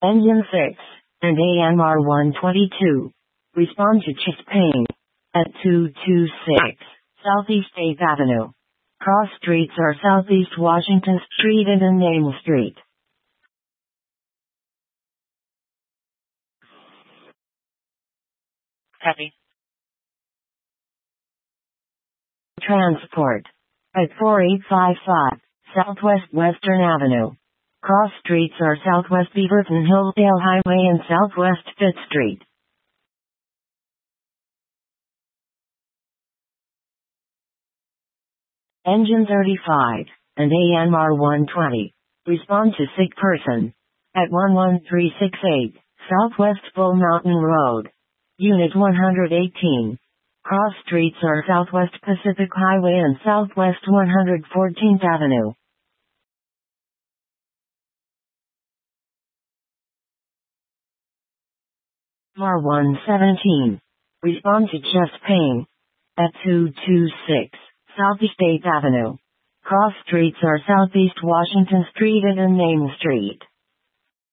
Engine 6 and AMR 122. Respond to chest pain at 226 Southeast 8th Avenue. Cross streets are Southeast Washington Street and Name Street. Copy. Transport at 4855 Southwest Western Avenue. Cross streets are Southwest Beaverton Hillsdale Highway and Southwest 5th Street. Engine 35 and AMR 120. Respond to sick person at 11368 Southwest Bull Mountain Road. Unit 118. Cross streets are Southwest Pacific Highway and Southwest 114th Avenue. AMR 117. Respond to chest pain at 226 Southeast 8th Avenue. Cross streets are Southeast Washington Street and Name Street.